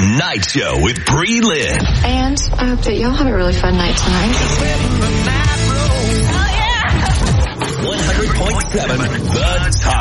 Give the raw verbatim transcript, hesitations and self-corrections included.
Night Show with Bree Lynn. And I hope that y'all have a really fun night tonight. one hundred point seven The Top.